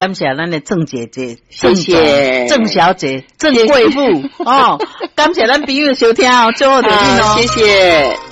感谢咱的郑姐姐， 谢谢郑小姐，郑贵妇哦，感谢咱朋友收听哦，最后就你哦， 谢谢。